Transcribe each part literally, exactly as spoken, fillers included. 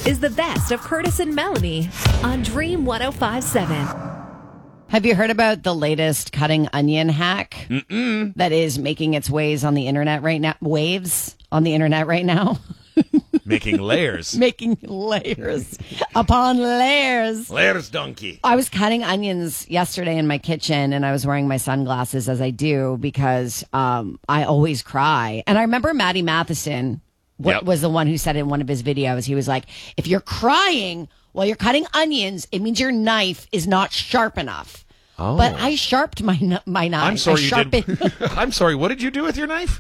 is the best of Curtis and Melanie on Dream one oh five point seven. Have you heard about the latest cutting onion hack Mm-mm. that is making its ways on the internet right now? Waves on the internet right now? Making layers. Making layers upon layers. Layers, donkey. I was cutting onions yesterday in my kitchen, and I was wearing my sunglasses as I do because um, I always cry. And I remember Maddie Matheson what, Yep. was the one who said in one of his videos, he was like, if you're crying while you're cutting onions, it means your knife is not sharp enough. Oh. But I sharpened my kn- my knife. I'm sorry I you sharpened did. I'm sorry, what did you do with your knife?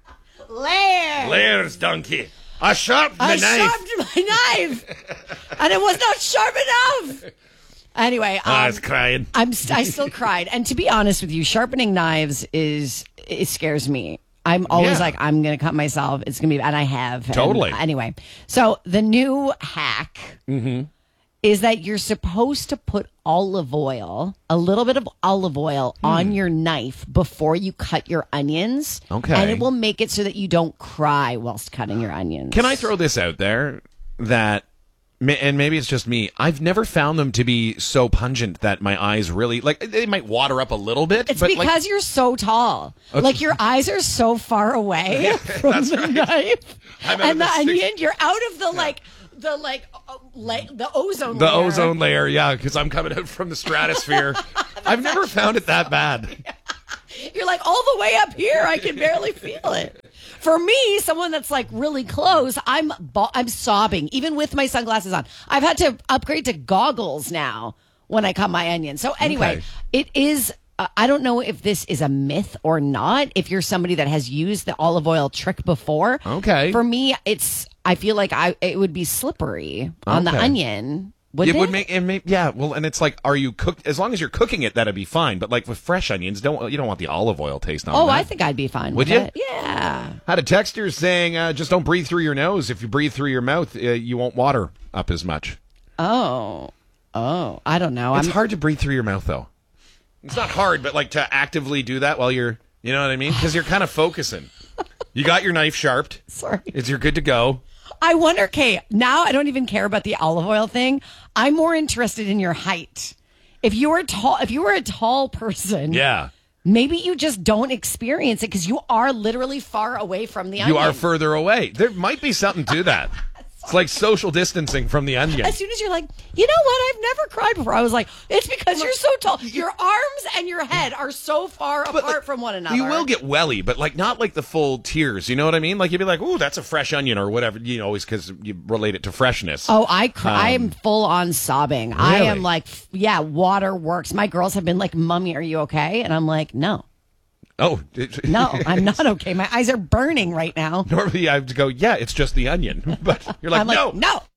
Layers. Layers, donkey. I sharpened I the knife. sharpened my knife, and it was not sharp enough. Anyway, um, I was crying. I'm st- I still cried, and to be honest with you, sharpening knives is it scares me. I'm always Yeah. like, I'm gonna cut myself. It's gonna be, and I have and Totally. anyway, so the new hack Mm-hmm. is that you're supposed to put olive oil, a little bit of olive oil Hmm. on your knife before you cut your onions. Okay. And it will make it so that you don't cry whilst cutting your onions. Can I throw this out there that, ma- and maybe it's just me, I've never found them to be so pungent that my eyes really, like, they might water up a little bit. It's but because like, you're so tall. Like your eyes are so far away from the knife. I'm out And of the the six- onion, you're out of the like the like uh, la- the ozone the layer. ozone layer, yeah, because I'm coming out from the stratosphere. I've never found it that bad. You're like all the way up here. I can barely feel it. For me, someone that's like really close, I'm ba- I'm sobbing even with my sunglasses on. I've had to upgrade to goggles now when I cut my onions. So anyway, Okay. it is. Uh, I don't know if this is a myth or not. If you're somebody that has used the olive oil trick before, Okay. For me, it's. I feel like I it would be slippery on the Okay. onion. Wouldn't It it would make it make yeah, well, and it's like, are you cooked? As long as you're cooking it, that'd be fine. But like with fresh onions, don't you don't want the olive oil taste on Oh, that. I think I'd be fine. Would with you? it. Yeah. Had a texter saying, uh, just don't breathe through your nose. If you breathe through your mouth, uh, you won't water up as much. Oh. Oh. I don't know. It's I'm hard to breathe through your mouth, though. It's not hard, but like to actively do that while you're, you know what I mean? Because you're kind of focusing. You got your knife sharpened. sorry. It's you're good to go. I wonder, Kay, now I don't even care about the olive oil thing. I'm more interested in your height. If you were tall, if you were a tall person, Yeah. maybe you just don't experience it because you are literally far away from the onion. You are further away. There might be something to that. It's like social distancing from the onion. As soon as you're like, you know what? I've never cried before. I was like, it's because you're so tall. Your arms and your head are so far But, apart like, from one another. You will get welly, but like not like the full tears. You know what I mean? Like you'd be like, "Ooh, that's a fresh onion" or whatever. You know, always because you relate it to freshness. Oh, I cry. Um, I'm full on sobbing. I really? am like, f- yeah, water works. My girls have been like, Mummy, are you okay? And I'm like, no. Oh, No, I'm not okay. My eyes are burning right now. Normally I have to go, yeah, it's just the onion, but you're like, I'm like, no, no.